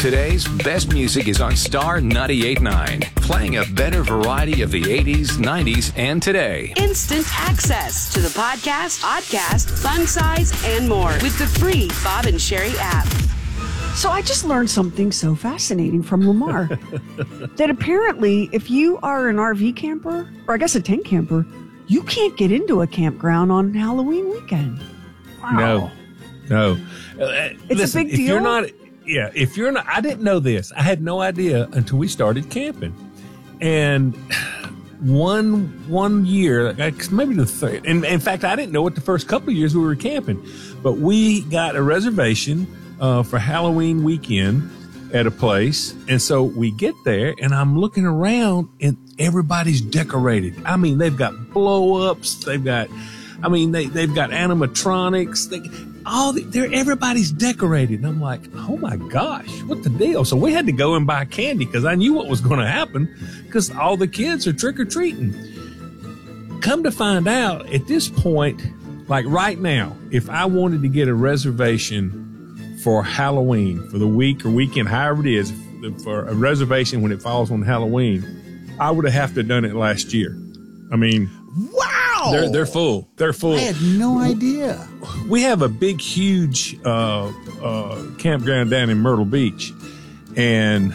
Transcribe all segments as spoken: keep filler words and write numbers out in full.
Today's best music is on Star ninety-eight point nine, playing a better variety of the eighties, nineties, and today. Instant access to the podcast, podcast, fun size, and more with the free Bob and Sherry app. So I just learned something so fascinating from Lamar. That apparently, if you are an R V camper, or I guess a tent camper, you can't get into a campground on Halloween weekend. Wow. No, no. Uh, it's listen, a big if deal. You're not, yeah, if you're not, I didn't know this. I had no idea until we started camping. And one one year, maybe the third, and in fact, I didn't know it the first couple of years we were camping, but we got a reservation uh, for Halloween weekend at a place. And so we get there and I'm looking around and everybody's decorated. I mean, they've got blow ups. They've got, I mean, they, they've got animatronics. They, all the, they're, everybody's decorated. And I'm like, oh my gosh, what the deal? So we had to go and buy candy because I knew what was going to happen because all the kids are trick or treating. Come to find out at this point, like right now, if I wanted to get a reservation for Halloween, for the week or weekend, however it is, for a reservation when it falls on Halloween, I would have to have done it last year. I mean, wow, they're they're full. They're full. I had no idea. We have a big, huge uh, uh, campground down in Myrtle Beach, and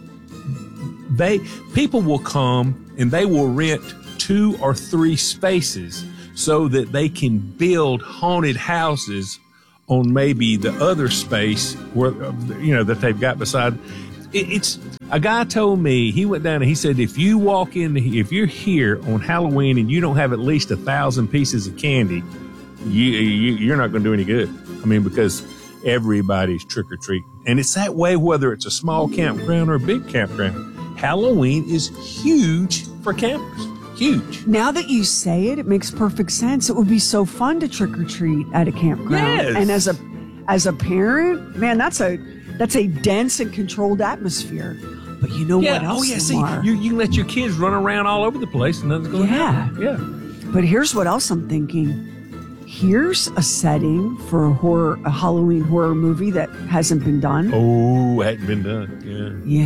they people will come and they will rent two or three spaces so that they can build haunted houses on maybe the other space where, you know, that they've got beside. It, it's a guy told me, he went down and he said, if you walk in, if you're here on Halloween and you don't have at least a thousand pieces of candy, you, you, you're not going to do any good. I mean, because everybody's trick or treating. And it's that way, whether it's a small campground or a big campground. Halloween is huge for campers. Huge. Now that you say it, it makes perfect sense. It would be so fun to trick or treat at a campground. Yes. And as a as a parent, man, that's a that's a dense and controlled atmosphere. But you know yeah. what else? Oh yeah, Lamar? see, you, you can let your kids run around all over the place and nothing's going to Yeah. happen. Yeah. But here's what else I'm thinking. Here's a setting for a horror, a Halloween horror movie that hasn't been done. Oh, hadn't been done. Yeah.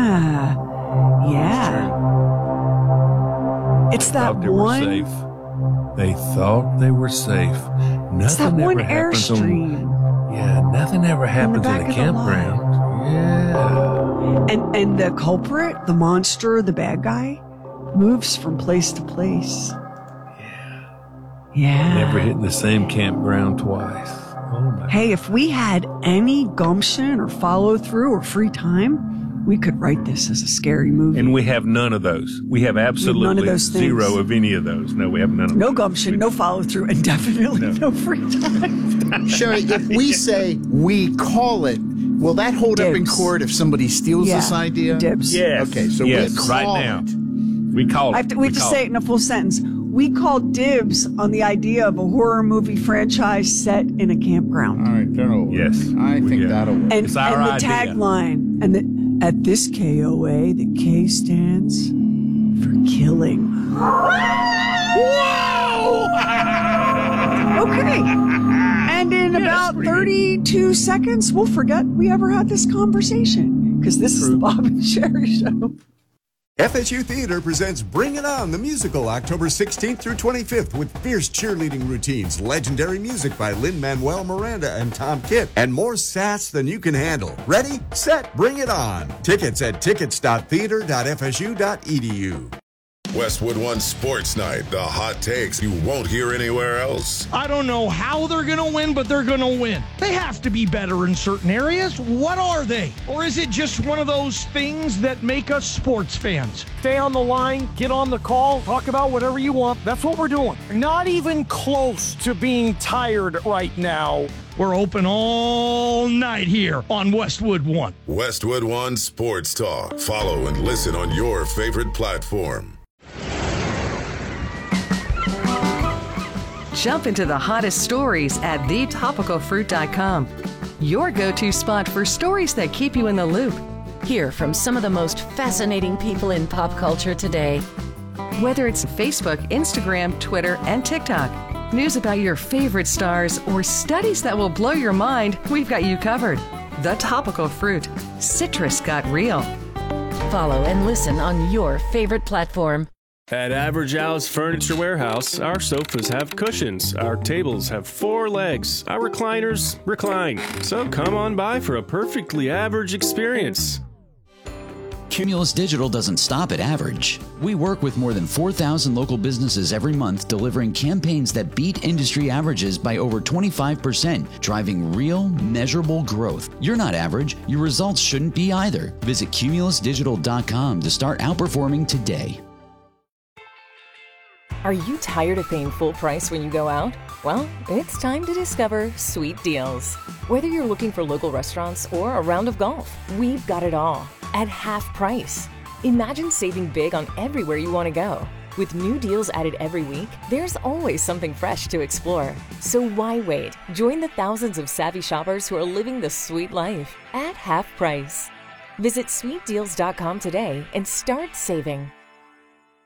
Yeah. Yeah. It's that Thought they one. were safe. They thought they were safe. Nothing It's that ever one happens on. Airstream. Yeah, nothing ever happens in, back a of the campground. Yeah. And and the culprit, the monster, the bad guy, moves from place to place. Yeah. Yeah. Never hitting the same campground twice. Oh my. Hey, if we had any gumption or follow through or free time, we could write this as a scary movie. And we have none of those. We have absolutely none of those things. zero of any of those. No, we have none of No those. gumption, no follow through, and definitely no, No. free time. Sherry, if we say we call it, will that hold up in Dibs. court if somebody steals Yeah, this idea? dibs. Yes. Okay, so yes, we call right now. it. We call it. I have to, we have to call say it in a full sentence. We call dibs on the idea of a horror movie franchise set in a campground. All right, that'll work. Yes. I think Yeah. that'll work. And, It's our and the idea. tagline, and the, at this K O A, the K stands for killing. Okay. And in about thirty-two seconds, we'll forget we ever had this conversation because this is the Bob and Sherry Show. F S U Theater presents Bring It On, the musical, October sixteenth through twenty-fifth, with fierce cheerleading routines, legendary music by Lin-Manuel Miranda and Tom Kitt, and more sass than you can handle. Ready, set, bring it on. Tickets at tickets dot theater dot f s u dot e d u. Westwood One Sports Night, the hot takes you won't hear anywhere else. I don't know how they're going to win, but they're going to win. They have to be better in certain areas. What are they? Or is it just one of those things that make us sports fans? Stay on the line, get on the call, talk about whatever you want. That's what we're doing. Not even close to being tired right now. We're open all night here on Westwood One. Westwood One Sports Talk. Follow and listen on your favorite platform. Jump into the hottest stories at the topical fruit dot com. Your go-to spot for stories that keep you in the loop. Hear from some of the most fascinating people in pop culture today. Whether it's Facebook, Instagram, Twitter, and TikTok, news about your favorite stars, or studies that will blow your mind, we've got you covered. The Topical Fruit. Citrus got real. Follow and listen on your favorite platform. At Average Al's Furniture Warehouse, our sofas have cushions, our tables have four legs, our recliners recline. So come on by for a perfectly average experience. Cumulus Digital doesn't stop at average. We work with more than four thousand local businesses every month, delivering campaigns that beat industry averages by over twenty-five percent, driving real, measurable growth. You're not average. Your results shouldn't be either. Visit cumulus digital dot com to start outperforming today. Are you tired of paying full price when you go out? Well, it's time to discover Sweet Deals. Whether you're looking for local restaurants or a round of golf, we've got it all at half price. Imagine saving big on everywhere you want to go. With new deals added every week, there's always something fresh to explore. So why wait? Join the thousands of savvy shoppers who are living the sweet life at half price. Visit sweet deals dot com today and start saving.